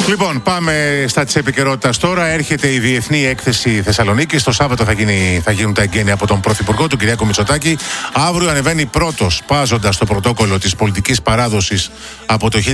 Λοιπόν, πάμε στα της επικαιρότητας τώρα. Έρχεται η Διεθνή Έκθεση Θεσσαλονίκης. Το Σάββατο θα γίνουν τα εγγένεια από τον Πρωθυπουργό, τον Κυριάκο Μητσοτάκη. Αύριο ανεβαίνει πρώτος, πάζοντας το πρωτόκολλο της πολιτικής παράδοσης από το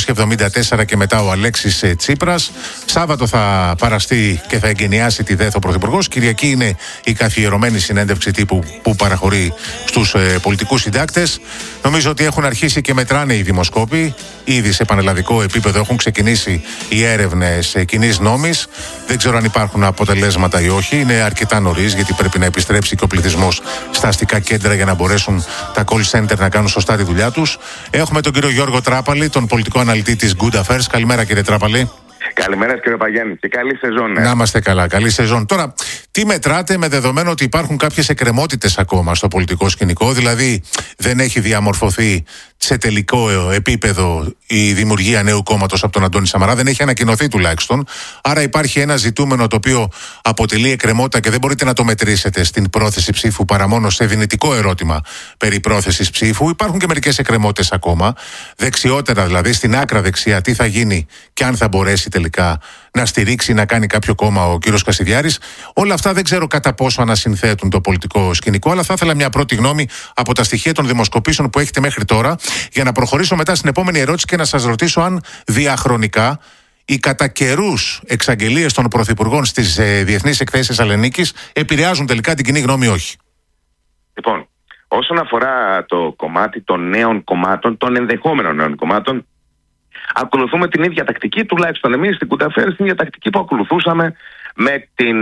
1974 και μετά ο Αλέξης Τσίπρας. Σάββατο θα παραστεί και θα εγγενιάσει τη ΔΕΘ ο Πρωθυπουργός. Κυριακή είναι η καθιερωμένη συνέντευξη τύπου που παραχωρεί στους πολιτικούς συντάκτες. Νομίζω ότι έχουν αρχίσει και μετράνε οι δημοσκόποι. Ήδη σε πανελλαδικό επίπεδο έχουν ξεκινήσει οι έρευνες κοινής νόμης. Δεν ξέρω αν υπάρχουν αποτελέσματα ή όχι. Είναι αρκετά νωρίς, γιατί πρέπει να επιστρέψει και ο πληθυσμός στα αστικά κέντρα για να μπορέσουν τα call center να κάνουν σωστά τη δουλειά τους. Έχουμε τον κύριο Γιώργο Τράπαλη, τον πολιτικό αναλυτή της Good Affairs. Καλημέρα, κύριε Τράπαλη. Καλημέρα, κύριε Παγιάννη, και καλή σεζόν. Να είμαστε καλά, καλή σεζόν. Τώρα, τι μετράτε με δεδομένο ότι υπάρχουν κάποιες εκκρεμότητες ακόμα στο πολιτικό σκηνικό, δηλαδή δεν έχει διαμορφωθεί σε τελικό επίπεδο η δημιουργία νέου κόμματος από τον Αντώνη Σαμαρά, δεν έχει ανακοινωθεί τουλάχιστον. Άρα υπάρχει ένα ζητούμενο το οποίο αποτελεί εκκρεμότητα και δεν μπορείτε να το μετρήσετε στην πρόθεση ψήφου παρά μόνο σε δυνητικό ερώτημα περί πρόθεσης ψήφου. Υπάρχουν και μερικές εκκρεμότητες ακόμα. Δεξιότερα δηλαδή, στην άκρα δεξιά, τι θα γίνει και αν θα μπορέσει τελικά να στηρίξει, να κάνει κάποιο κόμμα ο κύριος Κασιδιάρης. Όλα αυτά δεν ξέρω κατά πόσο ανασυνθέτουν το πολιτικό σκηνικό, αλλά θα ήθελα μια πρώτη γνώμη από τα στοιχεία των δημοσκοπήσεων που έχετε μέχρι τώρα, για να προχωρήσω μετά στην επόμενη ερώτηση και να σας ρωτήσω αν διαχρονικά οι κατά καιρούς εξαγγελίες των πρωθυπουργών στις διεθνείς εκθέσεις Θεσσαλονίκης επηρεάζουν τελικά την κοινή γνώμη ή όχι. Λοιπόν, όσον αφορά το κομμάτι των νέων κομμάτων, των ενδεχόμενων νέων κομμάτων, ακολουθούμε την ίδια τακτική, τουλάχιστον εμείς στην Good Affairs, την ίδια τακτική που ακολουθούσαμε με την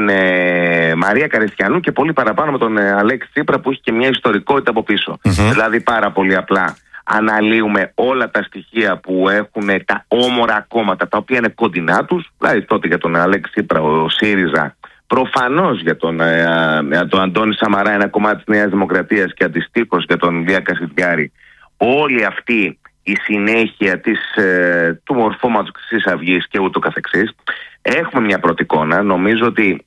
Μαρία Καριστιανού και πολύ παραπάνω με τον Αλέξη Τσίπρα, που έχει και μια ιστορικότητα από πίσω. Δηλαδή, πάρα πολύ απλά αναλύουμε όλα τα στοιχεία που έχουν τα όμορα κόμματα, τα οποία είναι κοντινά τους. Δηλαδή, τότε για τον Αλέξη Τσίπρα, ο ΣΥΡΙΖΑ, προφανώς για τον Αντώνη Σαμαρά, ένα κομμάτι της Νέας Δημοκρατίας, και αντιστοίχως για τον Ηλία Κασιδιάρη. Όλοι αυτοί η συνέχεια του μορφώματος της Χρυσής Αυγής και ούτω καθεξής. Έχουμε μια πρώτη εικόνα. Νομίζω ότι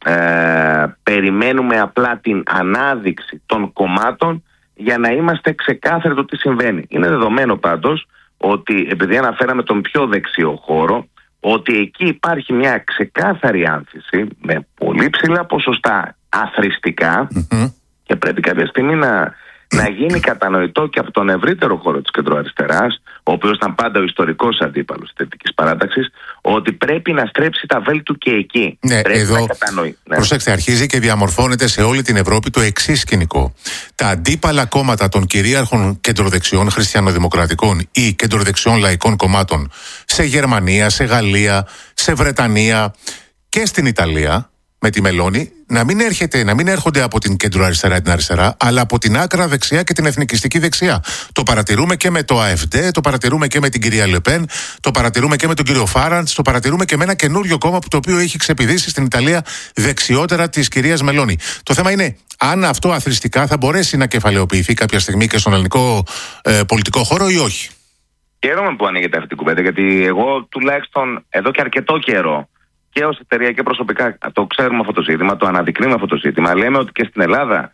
περιμένουμε απλά την ανάδειξη των κομμάτων για να είμαστε ξεκάθαροι το τι συμβαίνει. Είναι δεδομένο πάντως ότι, επειδή αναφέραμε τον πιο δεξιό χώρο, ότι εκεί υπάρχει μια ξεκάθαρη άνθηση με πολύ ψηλά ποσοστά αθρηστικά και πρέπει κάποια στιγμή να γίνει κατανοητό και από τον ευρύτερο χώρο της κεντροαριστεράς, ο οποίος ήταν πάντα ο ιστορικός αντίπαλος της Δυτικής Παράταξης, ότι πρέπει να στρέψει τα βέλη του και εκεί. Ναι, πρέπει εδώ, να κατανοεί. Ναι. Προσέξτε, αρχίζει και διαμορφώνεται σε όλη την Ευρώπη το εξής σκηνικό. Τα αντίπαλα κόμματα των κυρίαρχων κεντροδεξιών χριστιανοδημοκρατικών ή κεντροδεξιών λαϊκών κομμάτων σε Γερμανία, σε Γαλλία, σε Βρετανία και στην Ιταλία, με τη Μελώνη, να μην έρχονται από την κεντροαριστερά ή την αριστερά, αλλά από την άκρα δεξιά και την εθνικιστική δεξιά. Το παρατηρούμε και με το AfD, το παρατηρούμε και με την κυρία Λεπέν, το παρατηρούμε και με τον κύριο Φάραντς, το παρατηρούμε και με ένα καινούριο κόμμα το οποίο έχει ξεπηδήσει στην Ιταλία δεξιότερα της κυρίας Μελώνη. Το θέμα είναι αν αυτό αθρηστικά θα μπορέσει να κεφαλαιοποιηθεί κάποια στιγμή και στον ελληνικό πολιτικό χώρο ή όχι. Χαίρομαι που ανοίγεται αυτή την κουβέντα, γιατί εγώ τουλάχιστον εδώ και αρκετό καιρό, και ως εταιρεία και προσωπικά, το ξέρουμε αυτό το ζήτημα, το αναδεικνύουμε αυτό το ζήτημα. Λέμε ότι και στην Ελλάδα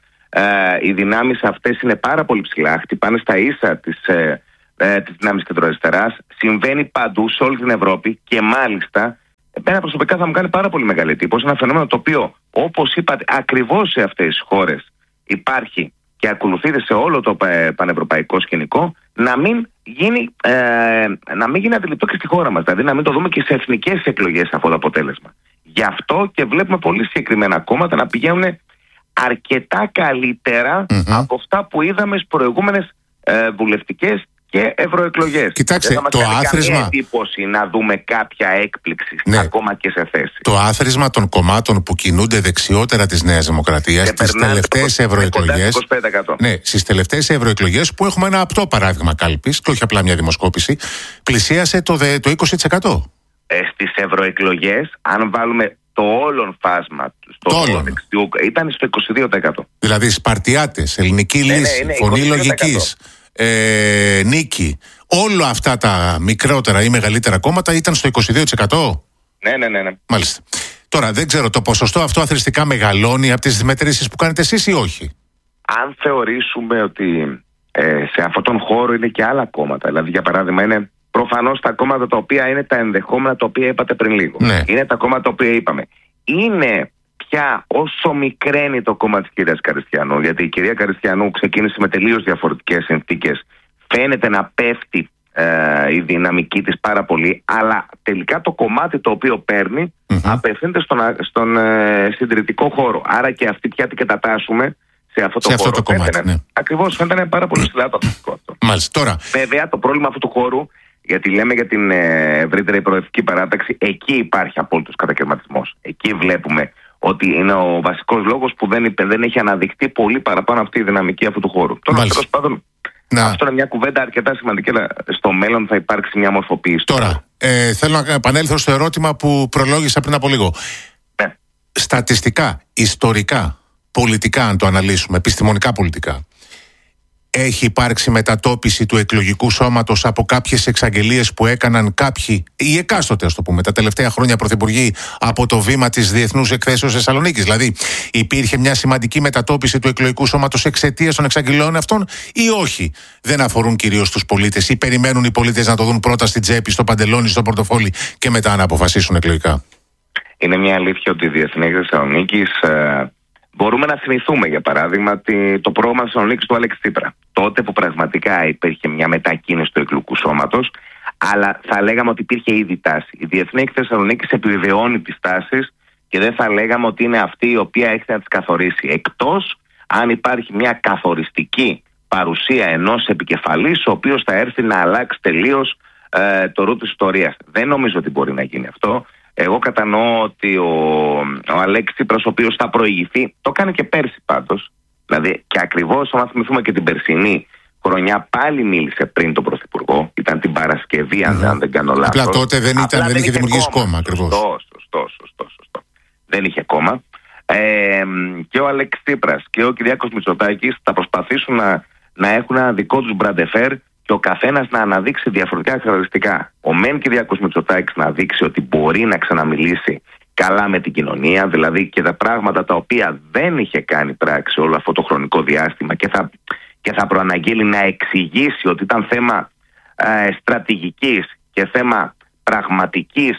οι δυνάμεις αυτές είναι πάρα πολύ ψηλά, χτυπάνε στα ίσα τις δυνάμεις κεντροαριστεράς. Συμβαίνει παντού σε όλη την Ευρώπη και μάλιστα, εμένα προσωπικά θα μου κάνει πάρα πολύ μεγάλη εντύπωση, ένα φαινόμενο το οποίο, όπως είπατε, ακριβώς σε αυτές τις χώρες υπάρχει και ακολουθείται σε όλο το πανευρωπαϊκό σκηνικό, να μην γίνει αντιληπτό και στη χώρα μας. Δηλαδή να μην το δούμε και σε εθνικές εκλογές αυτό το αποτέλεσμα. Γι' αυτό και βλέπουμε πολύ συγκεκριμένα κόμματα να πηγαίνουν αρκετά καλύτερα από αυτά που είδαμε στις προηγούμενες βουλευτικές και ευρωεκλογές. Κοιτάξτε, δεν το άθροισμα. Δεν εντύπωση να δούμε κάποια έκπληξη ακόμα και σε θέση. Το άθροισμα των κομμάτων που κινούνται δεξιότερα της Νέας Δημοκρατίας στις τελευταίες ευρωεκλογές. Ναι, στις τελευταίες ευρωεκλογές, που έχουμε ένα απτό παράδειγμα κάλπης και όχι απλά μια δημοσκόπηση, πλησίασε το 20%. Στις ευρωεκλογές, αν βάλουμε το όλον φάσμα στο δεξιού, ήταν στο 22%. Δηλαδή Σπαρτιάτες, Ελληνική Λύση, Φωνή Λογικής, Νίκη, όλα αυτά τα μικρότερα ή μεγαλύτερα κόμματα ήταν στο 22%. Ναι. Μάλιστα. Τώρα δεν ξέρω, το ποσοστό αυτό αθρηστικά μεγαλώνει από τις μετρήσεις που κάνετε εσείς ή όχι? Αν θεωρήσουμε ότι σε αυτόν τον χώρο είναι και άλλα κόμματα, δηλαδή για παράδειγμα είναι προφανώς τα κόμματα τα οποία είναι τα ενδεχόμενα τα οποία είπατε πριν λίγο. Ναι. Είναι τα κόμματα τα οποία είπαμε. Είναι πια όσο μικραίνει το κόμμα της κυρίας Καριστιανού, γιατί η κυρία Καριστιανού ξεκίνησε με τελείως διαφορετικές συνθήκες. Φαίνεται να πέφτει η δυναμική της πάρα πολύ, αλλά τελικά το κομμάτι το οποίο παίρνει απευθύνεται στον συντηρητικό χώρο. Άρα και αυτή πια την κατατάσσουμε σε αυτό το χώρο. Το κομμάτι, ναι. Ακριβώς, φαίνεται πάρα πολύ ψηλά το αθλητικό αυτό. Μάλιστα. Τώρα. Βέβαια, το πρόβλημα αυτού του χώρου, γιατί λέμε για την ευρύτερη προοδευτική παράταξη, εκεί υπάρχει απόλυτος κατακαιρματισμός. Εκεί βλέπουμε ότι είναι ο βασικός λόγος που δεν έχει αναδειχθεί πολύ παραπάνω αυτή η δυναμική αυτού του χώρου. Τώρα, τέλος πάντων, αυτό είναι μια κουβέντα αρκετά σημαντική, αλλά στο μέλλον θα υπάρξει μια μορφοποίηση. Τώρα, θέλω να επανέλθω στο ερώτημα που προλόγησα πριν από λίγο. Ναι. Στατιστικά, ιστορικά, πολιτικά, αν το αναλύσουμε, επιστημονικά πολιτικά, έχει υπάρξει μετατόπιση του εκλογικού σώματος από κάποιες εξαγγελίες που έκαναν κάποιοι, ή εκάστοτε, ας το πούμε, τα τελευταία χρόνια πρωθυπουργοί από το βήμα της Διεθνούς Εκθέσεως Θεσσαλονίκης? Δηλαδή, υπήρχε μια σημαντική μετατόπιση του εκλογικού σώματος εξαιτίας των εξαγγελιών αυτών, ή όχι? Δεν αφορούν κυρίως τους πολίτες, ή περιμένουν οι πολίτες να το δουν πρώτα στην τσέπη, στο παντελόνι, στο πορτοφόλι και μετά να αποφασίσουν εκλογικά? Είναι μια αλήθεια ότι η Διεθνή Εκθέση Θεσσαλονίκης. Μπορούμε να θυμηθούμε, για παράδειγμα, το πρόγραμμα Θεσσαλονίκης του Άλεξη Τσίπρα. Τότε που πραγματικά υπήρχε μια μετακίνηση του εκλογικού σώματος, αλλά θα λέγαμε ότι υπήρχε ήδη τάση. Η Διεθνή Εκθέση Θεσσαλονίκης επιβεβαιώνει τις τάσεις και δεν θα λέγαμε ότι είναι αυτή η οποία έχει να τις καθορίσει. Εκτός αν υπάρχει μια καθοριστική παρουσία ενός επικεφαλής, ο οποίος θα έρθει να αλλάξει τελείως το ρου της ιστορίας. Δεν νομίζω ότι μπορεί να γίνει αυτό. Εγώ κατανοώ ότι ο Αλέξης Τσίπρας, ο οποίος θα προηγηθεί, το κάνει και πέρσι πάντως. Δηλαδή, και ακριβώς, αν θυμηθούμε και την περσινή χρονιά, πάλι μίλησε πριν τον Πρωθυπουργό. Ήταν την Παρασκευή, αν δεν κάνω λάθος. Απλά τότε δεν είχε δημιουργήσει κόμμα ακριβώς. Σωστό. Δεν είχε κόμμα. Και ο Αλέξης Τσίπρας και ο Κυριάκος Μητσοτάκης θα προσπαθήσουν να έχουν ένα δικό τους μπραντεφέρ και ο καθένας να αναδείξει διαφορετικά χαρακτηριστικά. Ο μεν Κυριάκος Μητσοτάκης να δείξει ότι μπορεί να ξαναμιλήσει καλά με την κοινωνία, δηλαδή και τα πράγματα τα οποία δεν είχε κάνει πράξη όλο αυτό το χρονικό διάστημα και θα προαναγγείλει να εξηγήσει ότι ήταν θέμα στρατηγικής και θέμα πραγματικής,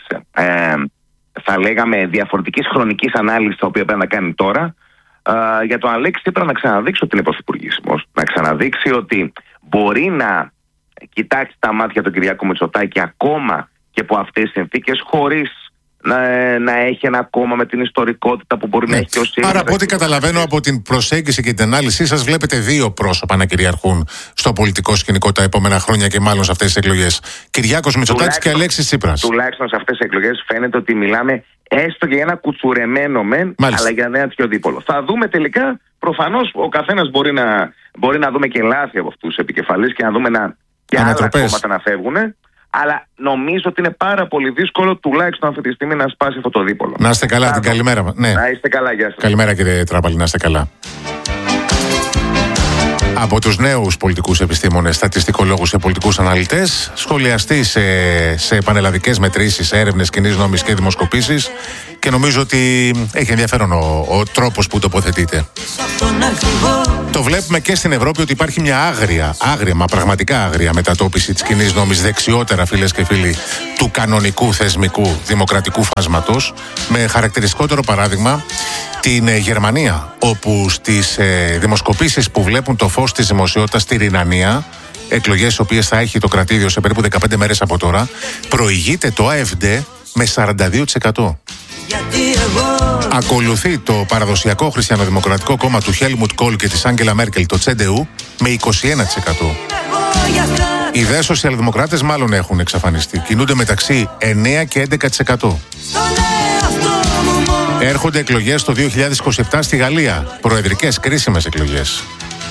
θα λέγαμε διαφορετικής χρονικής ανάλυσης, τα οποία πρέπει να κάνει τώρα. Για τον Αλέξη Τσίπρα να ξαναδείξει ότι είναι πρωθυπουργήσιμος, να ξαναδείξει ότι μπορεί να κοιτάξει τα μάτια του Κυριάκου Μητσοτάκη ακόμα και από αυτές τις συνθήκες, χωρίς να έχει ένα κόμμα με την ιστορικότητα που μπορεί να έχει και ο ΣΥΡΙΖΑ. Άρα, από ό,τι καταλαβαίνω από την προσέγγιση και την ανάλυση σας, βλέπετε δύο πρόσωπα να κυριαρχούν στο πολιτικό σκηνικό τα επόμενα χρόνια και μάλλον σε αυτές τις εκλογές. Κυριάκος Μητσοτάκης και Αλέξης Τσίπρας. Τουλάχιστον σε αυτές τις εκλογές φαίνεται ότι μιλάμε έστω και για ένα κουτσουρεμένο μεν, αλλά για ένα τέτοιο δίπολο. Θα δούμε τελικά, προφανώς ο καθένας μπορεί να δούμε και λάθη από αυτούς τους επικεφαλείς και να δούμε και άλλα κόμματα να φεύγουν. Αλλά νομίζω ότι είναι πάρα πολύ δύσκολο, τουλάχιστον αυτή τη στιγμή, να σπάσει αυτό το δίπολο. Να είστε καλά, την καλημέρα. Ναι. Να είστε καλά, γεια σας. Καλημέρα, κύριε Τράπαλη, να είστε καλά. Από τους νέους πολιτικούς επιστήμονες, στατιστικολόγους και πολιτικούς αναλυτές, σχολιαστής σε πανελλαδικές μετρήσεις, έρευνες κοινής νόμης και δημοσκοπήσεις, και νομίζω ότι έχει ενδιαφέρον ο τρόπος που τοποθετείται. Το βλέπουμε και στην Ευρώπη ότι υπάρχει μια άγρια, μα πραγματικά άγρια μετατόπιση της κοινής νόμης δεξιότερα, φίλες και φίλοι, του κανονικού θεσμικού δημοκρατικού φάσματος, με χαρακτηριστικότερο παράδειγμα την Γερμανία, όπου στις δημοσκοπήσεις που βλέπουν το φως της δημοσιότητας στη Ρινανία, εκλογές τις οποίες θα έχει το κρατήδιο σε περίπου 15 μέρες από τώρα, προηγείται το AfD με 42%. Ακολουθεί το παραδοσιακό χριστιανοδημοκρατικό κόμμα του Χέλμουτ Κόλ και της Άγγελα Μέρκελ, το CDU, με 21%. Οι δε σοσιαλδημοκράτες μάλλον έχουν εξαφανιστεί. Κινούνται μεταξύ 9 και 11%. Έρχονται εκλογές το 2027 στη Γαλλία, προεδρικές κρίσιμες εκλογές,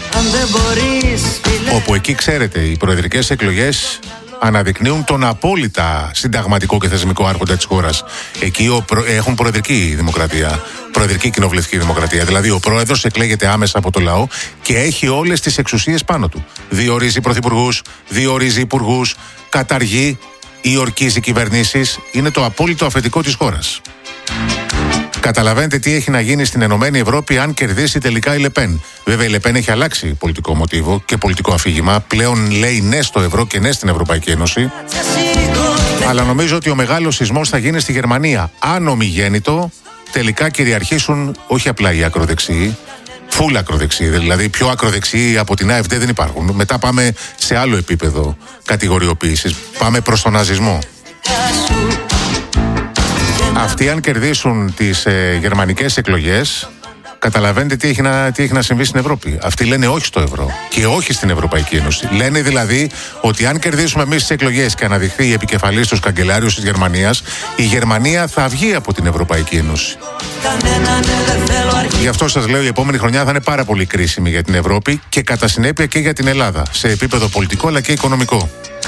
όπου εκεί, ξέρετε, οι προεδρικές εκλογές αναδεικνύουν τον απόλυτα συνταγματικό και θεσμικό άρχοντα της χώρας. Εκεί έχουν προεδρική δημοκρατία, προεδρική κοινοβουλευτική δημοκρατία. Δηλαδή, ο πρόεδρος εκλέγεται άμεσα από το λαό και έχει όλες τις εξουσίες πάνω του. Διορίζει πρωθυπουργούς, διορίζει υπουργούς, καταργεί ή ορκίζει κυβερνήσεις. Είναι το απόλυτο αφεντικό της χώρας. Καταλαβαίνετε τι έχει να γίνει στην Ενωμένη Ευρώπη αν κερδίσει τελικά η Λεπέν. Βέβαια, η Λεπέν έχει αλλάξει πολιτικό μοτίβο και πολιτικό αφήγημα. Πλέον λέει ναι στο ευρώ και ναι στην Ευρωπαϊκή Ένωση. Αλλά νομίζω ότι ο μεγάλος σεισμός θα γίνει στη Γερμανία. Αν ομιγέννητο τελικά κυριαρχήσουν όχι απλά οι ακροδεξιοί, φουλ ακροδεξιοί, δηλαδή πιο ακροδεξιοί από την AfD δεν υπάρχουν. Μετά πάμε σε άλλο επίπεδο κατηγοριοποίησης. Πάμε προς τον ναζισμό. Αυτοί αν κερδίσουν τις γερμανικές εκλογές, καταλαβαίνετε τι έχει να συμβεί στην Ευρώπη. Αυτοί λένε όχι στο ευρώ και όχι στην Ευρωπαϊκή Ένωση. Λένε δηλαδή ότι αν κερδίσουμε εμείς τις εκλογές και αναδειχθεί η επικεφαλής τους καγκελάριος της Γερμανίας, η Γερμανία θα βγει από την Ευρωπαϊκή Ένωση. Γι' αυτό σας λέω, η επόμενη χρονιά θα είναι πάρα πολύ κρίσιμη για την Ευρώπη και κατά συνέπεια και για την Ελλάδα, σε επίπεδο πολιτικό αλλά και οικονομικό.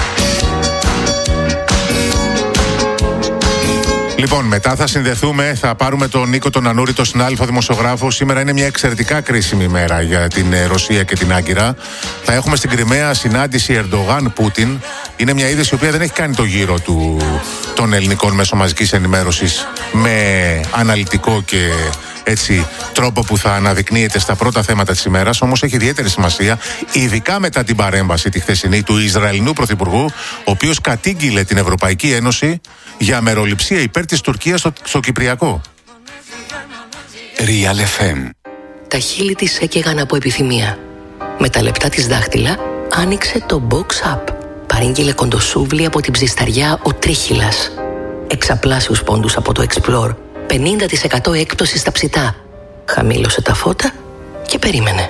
Λοιπόν, μετά θα συνδεθούμε, θα πάρουμε τον Νίκο τον Ανούρη, τον συνάδελφο δημοσιογράφο. Σήμερα είναι μια εξαιρετικά κρίσιμη μέρα για την Ρωσία και την Άγκυρα. Θα έχουμε στην Κριμαία συνάντηση Ερντογάν-Πούτιν. Είναι μια είδηση η οποία δεν έχει κάνει το γύρο των ελληνικών μέσων μαζικής ενημέρωσης με αναλυτικό και έτσι τρόπο που θα αναδεικνύεται στα πρώτα θέματα της ημέρας. Όμως έχει ιδιαίτερη σημασία, ειδικά μετά την παρέμβαση τη χθεσινή του Ισραηλινού Πρωθυπουργού, ο οποίος κατήγγειλε την Ευρωπαϊκή Ένωση για αμεροληψία υπέρ της Τουρκίας στο Κυπριακό. Real FM. Τα χείλη της έκαιγαν από επιθυμία. Με τα λεπτά της δάχτυλα άνοιξε το Box App. Παρήγγειλε κοντοσούβλι από την ψισταριά ο Τρίχυλας. Εξαπλάσιους πόντους από το Explore. 50% έκπτωση στα ψητά. Χαμήλωσε τα φώτα και περίμενε.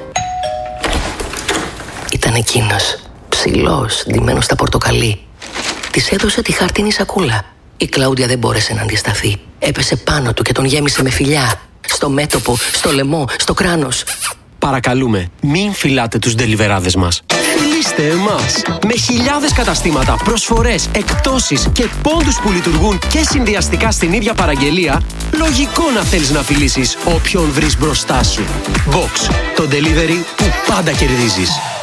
Ήταν εκείνος, ψηλός, ντυμένος στα πορτοκαλί. Της έδωσε τη χάρτινη σακούλα. Η Κλάουντια δεν μπόρεσε να αντισταθεί. Έπεσε πάνω του και τον γέμισε με φιλιά. Στο μέτωπο, στο λαιμό, στο κράνος. Παρακαλούμε, μην φυλάτε τους ντελιβεράδες μας. Φιλήστε εμάς. Με χιλιάδες καταστήματα, προσφορές, εκπτώσεις και πόντους που λειτουργούν και συνδυαστικά στην ίδια παραγγελία, λογικό να θέλεις να φιλήσεις όποιον βρεις μπροστά σου. Box, το delivery που πάντα κερδίζεις.